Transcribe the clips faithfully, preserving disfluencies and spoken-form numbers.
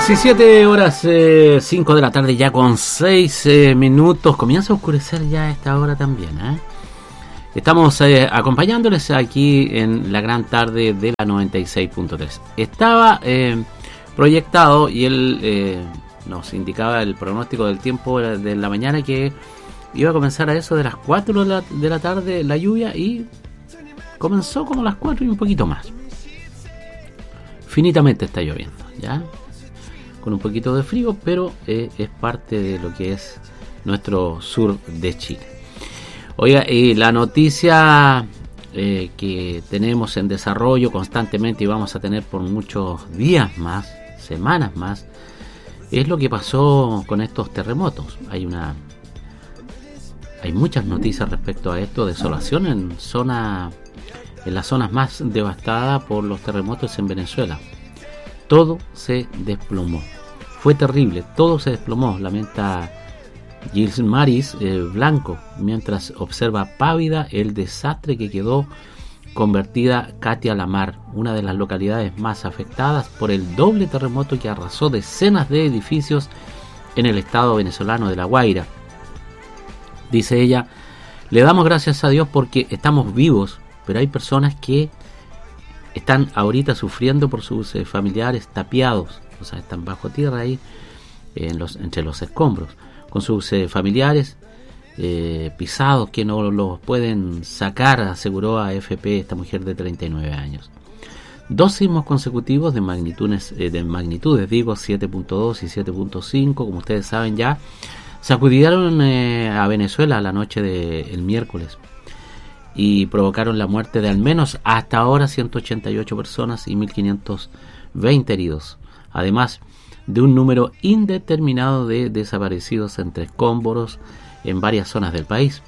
diecisiete horas, eh, cinco de la tarde ya con seis eh, minutos. Comienza a oscurecer ya a esta hora también, ¿eh? Estamos eh, acompañándoles aquí en la gran tarde de la noventa y seis punto tres. Estaba eh, proyectado y él eh, nos indicaba el pronóstico del tiempo de la mañana que iba a comenzar a eso de las cuatro de la, de la tarde la lluvia, y comenzó como a las cuatro y un poquito más. Finitamente está lloviendo, ¿ya? Con un poquito de frío, pero eh, es parte de lo que es nuestro sur de Chile. Oiga, y la noticia eh, que tenemos en desarrollo constantemente y vamos a tener por muchos días más, semanas más, es lo que pasó con estos terremotos. Hay una, hay muchas noticias respecto a esto, desolación en zona, en las zonas más devastadas por los terremotos en Venezuela. Todo se desplomó. Fue terrible, todo se desplomó, lamenta Gilmaris eh, Blanco, mientras observa pávida el desastre que quedó convertida Katia Lamar, una de las localidades más afectadas por el doble terremoto que arrasó decenas de edificios en el estado venezolano de La Guaira. Dice ella: le damos gracias a Dios porque estamos vivos, pero hay personas que están ahorita sufriendo por sus eh, familiares tapiados, o sea, están bajo tierra ahí, eh, en los, entre los escombros, con sus eh, familiares eh, pisados que no los pueden sacar, aseguró a A F P esta mujer de treinta y nueve años. Dos sismos consecutivos de magnitudes, eh, de magnitudes digo, siete punto dos y siete punto cinco, como ustedes saben ya, sacudieron eh, a Venezuela la noche del miércoles y provocaron la muerte de al menos hasta ahora ciento ochenta y ocho personas y mil quinientos veinte heridos, además de un número indeterminado de desaparecidos entre escombros en varias zonas del país.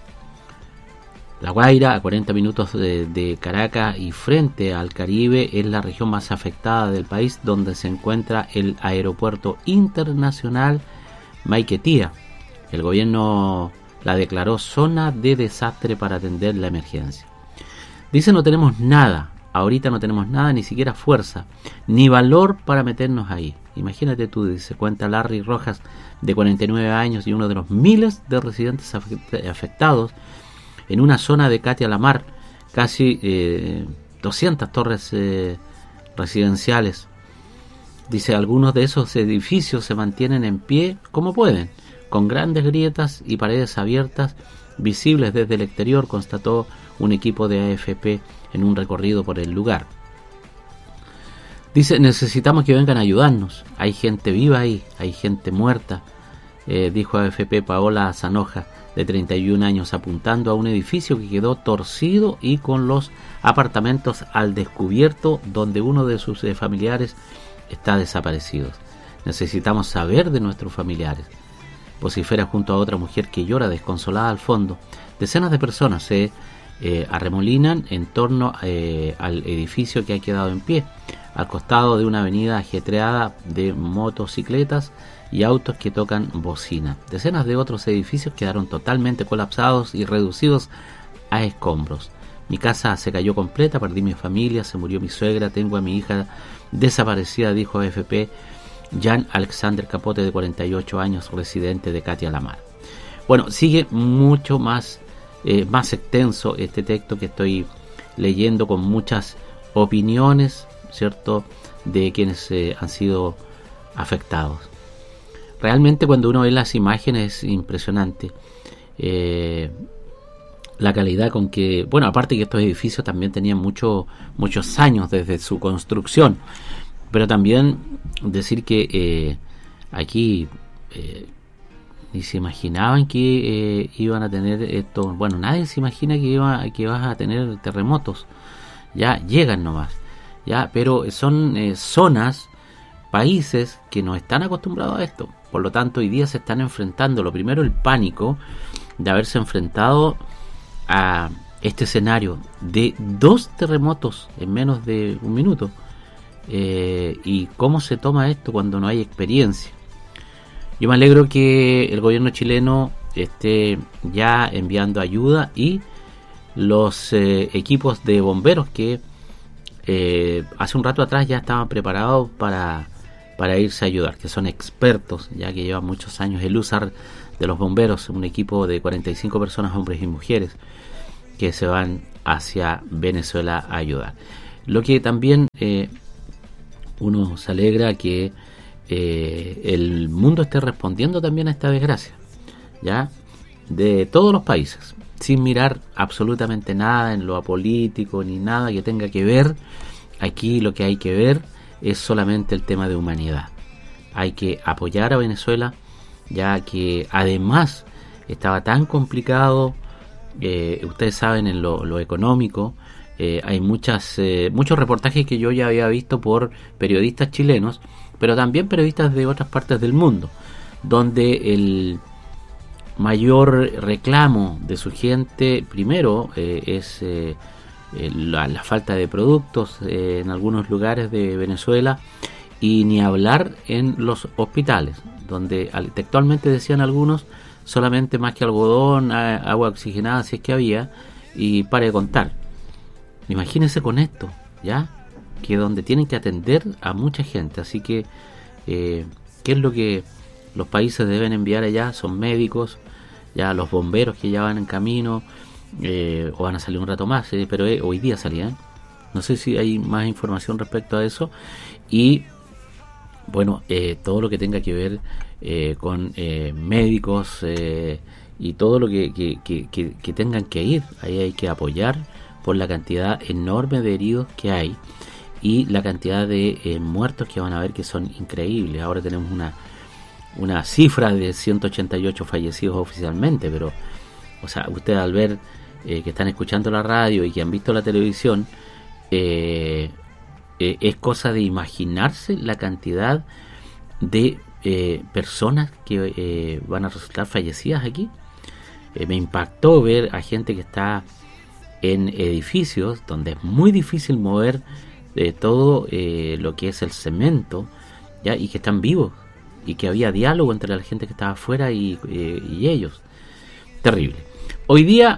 La Guaira, a cuarenta minutos de, de Caracas y frente al Caribe, es la región más afectada del país, donde se encuentra el aeropuerto internacional Maiquetía. El gobierno la declaró zona de desastre para atender la emergencia. Dice: no tenemos nada, ahorita no tenemos nada, ni siquiera fuerza, ni valor para meternos ahí. Imagínate tú, dice, cuenta Larry Rojas, de cuarenta y nueve años y uno de los miles de residentes afectados en una zona de Katia Lamar, casi eh, doscientas torres eh, residenciales. Dice: algunos de esos edificios se mantienen en pie como pueden, con grandes grietas y paredes abiertas visibles desde el exterior, constató un equipo de A F P en un recorrido por el lugar. Dice: necesitamos que vengan a ayudarnos, hay gente viva ahí, hay gente muerta, eh, dijo A F P Paola Zanoja, de treinta y un años, apuntando a un edificio que quedó torcido y con los apartamentos al descubierto, donde uno de sus eh, familiares está desaparecido. Necesitamos saber de nuestros familiares, vocifera junto a otra mujer que llora desconsolada al fondo. Decenas de personas se eh, arremolinan en torno eh, al edificio que ha quedado en pie, al costado de una avenida ajetreada de motocicletas y autos que tocan bocina. Decenas de otros edificios quedaron totalmente colapsados y reducidos a escombros. Mi casa se cayó completa, perdí mi familia, se murió mi suegra, tengo a mi hija desaparecida, dijo A F P Jan Alexander Capote, de cuarenta y ocho años, residente de Katia Lamar. Bueno, sigue mucho más, eh, más extenso este texto que estoy leyendo, con muchas opiniones, ¿cierto?, de quienes eh, han sido afectados. Realmente cuando uno ve las imágenes es impresionante. Eh, la calidad con que, bueno, aparte que estos edificios también tenían mucho, muchos años desde su construcción, pero también decir que eh, aquí eh, ni se imaginaban que eh, iban a tener esto. Bueno, nadie se imagina que iba, que vas a tener terremotos. Ya llegan nomás, ya, pero son eh, zonas, países que no están acostumbrados a esto. Por lo tanto, hoy día se están enfrentando, lo primero, el pánico de haberse enfrentado a este escenario de dos terremotos en menos de un minuto. Eh, y cómo se toma esto cuando no hay experiencia. Yo me alegro que el gobierno chileno esté ya enviando ayuda, y los eh, equipos de bomberos que eh, hace un rato atrás ya estaban preparados para para irse a ayudar, que son expertos, ya que llevan muchos años. El U S A R de los bomberos, un equipo de cuarenta y cinco personas, hombres y mujeres, que se van hacia Venezuela a ayudar. Lo que también eh, uno se alegra que eh, el mundo esté respondiendo también a esta desgracia, ya, de todos los países, sin mirar absolutamente nada en lo apolítico ni nada que tenga que ver. Aquí lo que hay que ver es solamente el tema de humanidad. Hay que apoyar a Venezuela, ya que además estaba tan complicado, eh, ustedes saben, en lo, lo económico. Eh, hay muchas eh, muchos reportajes que yo ya había visto por periodistas chilenos, pero también periodistas de otras partes del mundo, donde el mayor reclamo de su gente primero eh, es eh, la, la falta de productos eh, en algunos lugares de Venezuela, y ni hablar en los hospitales, donde textualmente decían algunos solamente más que algodón, a, agua oxigenada si es que había, y pare de contar. Imagínense con esto, ya, que donde tienen que atender a mucha gente. Así que eh, ¿qué es lo que los países deben enviar allá? Son médicos, ya los bomberos que ya van en camino, eh, o van a salir un rato más, eh, pero eh, hoy día salían. No sé si hay más información respecto a eso. Y bueno, eh, todo lo que tenga que ver eh, con eh, médicos eh, y todo lo que, que, que, que, que tengan que ir, ahí hay que apoyar por la cantidad enorme de heridos que hay y la cantidad de eh, muertos que van a ver, que son increíbles. Ahora tenemos una una cifra de ciento ochenta y ocho fallecidos oficialmente, pero, o sea, ustedes al ver eh, que están escuchando la radio y que han visto la televisión, eh, eh, es cosa de imaginarse la cantidad de eh, personas que eh, van a resultar fallecidas aquí. Eh, me impactó ver a gente que está en edificios donde es muy difícil mover eh, todo eh, lo que es el cemento, ya, y que están vivos, y que había diálogo entre la gente que estaba afuera y, eh, y ellos. Terrible. Hoy día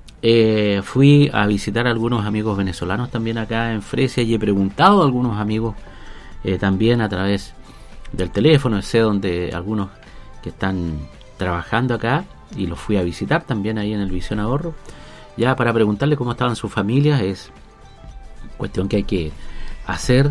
eh, fui a visitar a algunos amigos venezolanos también acá en Fresia, y he preguntado a algunos amigos eh, también a través del teléfono. Sé donde algunos que están trabajando acá, y los fui a visitar también ahí en el Visión Ahorro, ya para preguntarle cómo estaban sus familias. Es cuestión que hay que hacer.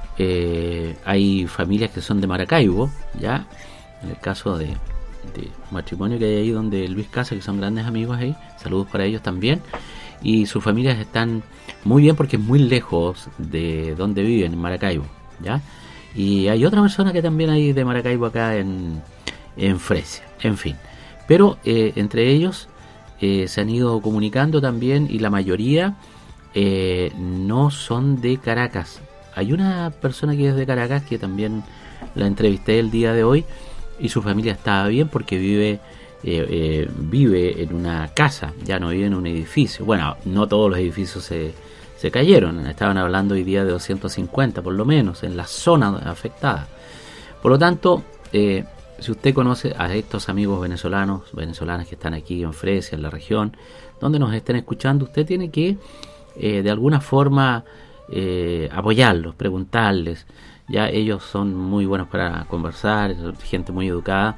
Eh, hay familias que son de Maracaibo, ya, en el caso de, de matrimonio que hay ahí donde Luis Casa, que son grandes amigos ahí, saludos para ellos también, y sus familias están muy bien porque es muy lejos de donde viven, en Maracaibo, ya, y hay otra persona que también hay de Maracaibo acá en, en Fresia, en fin, pero eh, entre ellos eh, se han ido comunicando también, y la mayoría eh, no son de Caracas. Hay una persona que es de Caracas que también la entrevisté el día de hoy, y su familia estaba bien porque vive eh, eh, vive en una casa, ya no vive en un edificio. Bueno, no todos los edificios se, se cayeron, estaban hablando hoy día de doscientos cincuenta por lo menos en la zona afectada. Por lo tanto, eh, si usted conoce a estos amigos venezolanos, venezolanas que están aquí en Fresia, en la región, donde nos estén escuchando, usted tiene que eh, de alguna forma Eh, apoyarlos, preguntarles. Ya ellos son muy buenos para conversar, gente muy educada,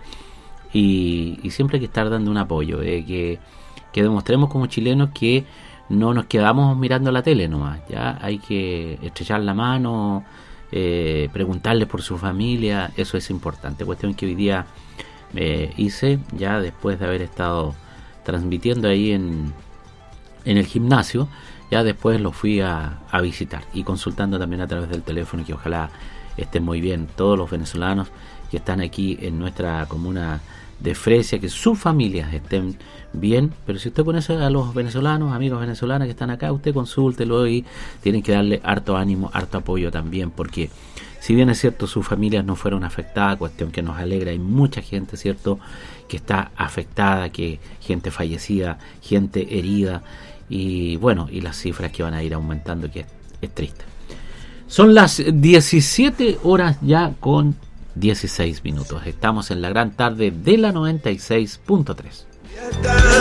y, y siempre hay que estar dando un apoyo, eh, que, que demostremos como chilenos que no nos quedamos mirando la tele nomás. Ya hay que estrechar la mano, eh, preguntarles por su familia. Eso es importante. Cuestión que hoy día eh, hice, ya después de haber estado transmitiendo ahí en, en el gimnasio. Ya después los fui a, a visitar, y consultando también a través del teléfono, que ojalá estén muy bien todos los venezolanos que están aquí en nuestra comuna de Fresia, que sus familias estén bien. Pero si usted conoce a los venezolanos, amigos venezolanos que están acá, usted consúltelo, y tienen que darle harto ánimo, harto apoyo también, porque si bien es cierto sus familias no fueron afectadas, cuestión que nos alegra, hay mucha gente, cierto, que está afectada, que gente fallecida, gente herida, y bueno, y las cifras que van a ir aumentando, que es, es triste. Son las diecisiete horas ya con dieciséis minutos. Estamos en la gran tarde de la noventa y seis punto tres.